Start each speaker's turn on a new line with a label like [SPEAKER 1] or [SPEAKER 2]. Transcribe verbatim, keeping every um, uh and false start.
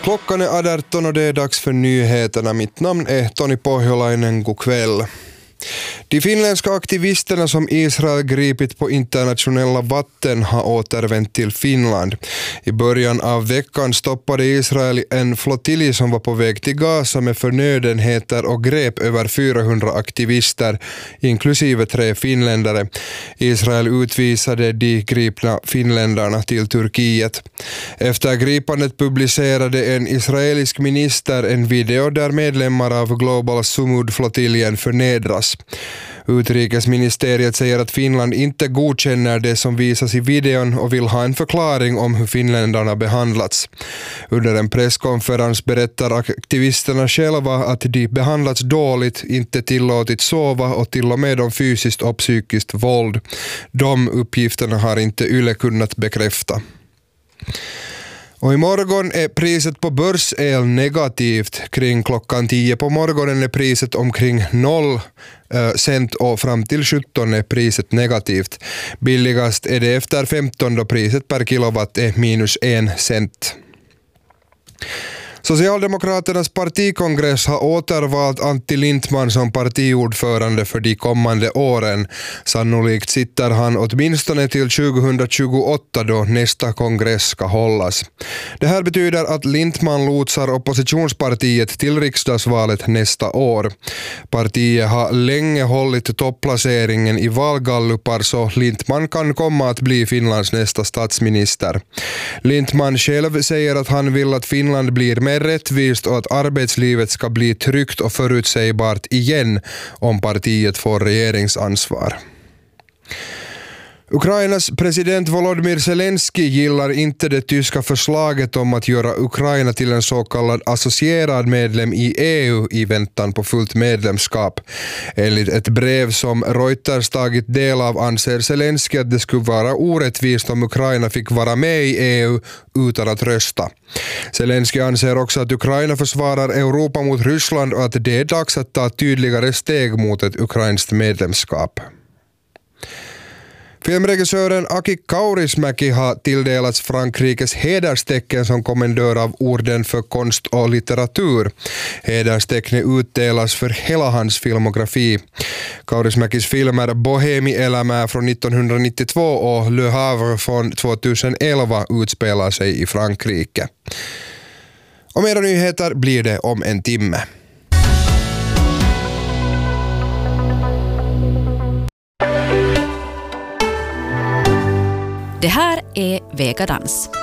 [SPEAKER 1] Klockan är arton och det är dags för nyheterna. Mitt namn är Toni Pohjolainen. God kväll. De finländska aktivisterna som Israel gripit på internationella vatten har återvänt till Finland. I början av veckan stoppade Israel en flottilj som var på väg till Gaza med förnödenheter och grep över fyrahundra aktivister, inklusive tre finländare. Israel utvisade de gripna finländarna till Turkiet. Efter gripandet publicerade en israelisk minister en video där medlemmar av Global Sumud-flottiljen förnedras. Utrikesministeriet säger att Finland inte godkänner det som visas i videon och vill ha en förklaring om hur finländarna behandlats. Under en presskonferens berättar aktivisterna själva att de behandlats dåligt, inte tillåtit sova och till och med om fysiskt och psykiskt våld. De uppgifterna har inte Yle kunnat bekräfta. Och imorgon är priset på börsel negativt. Kring klockan tio på morgonen är priset omkring noll cent och fram till sjutton är priset negativt. Billigast är det efter femton då priset per kilowatt är minus en cent. Socialdemokraternas partikongress har återvalt Antti Lindman som partiordförande för de kommande åren. Sannolikt sitter han åtminstone till tjugohundratjugoåtta då nästa kongress ska hållas. Det här betyder att Lindman lotsar oppositionspartiet till riksdagsvalet nästa år. Partiet har länge hållit topplaceringen i valgallupar så Lindman kan komma att bli Finlands nästa statsminister. Lindman själv säger att han vill att Finland blir mer rättvist och att arbetslivet ska bli tryggt och förutsägbart igen om partiet får regeringsansvar. Ukrainas president Volodymyr Zelensky gillar inte det tyska förslaget om att göra Ukraina till en så kallad associerad medlem i E U i väntan på fullt medlemskap. Enligt ett brev som Reuters tagit del av anser Zelensky att det skulle vara orättvist om Ukraina fick vara med i E U utan att rösta. Zelensky anser också att Ukraina försvarar Europa mot Ryssland och att det är dags att ta tydligare steg mot ett ukrainskt medlemskap. Filmregissören Aki Kaurismäki har tilldelats Frankrikes hederstecken som kommendör av orden för konst och litteratur. Hederstecknet utdelas för hela hans filmografi. Kaurismäkis filmer Bohemielämä från nittonhundranittiotvå och Le Havre från tjugoelva utspelar sig i Frankrike. Och mera nyheter blir det om en timme.
[SPEAKER 2] Det här är Vegadans.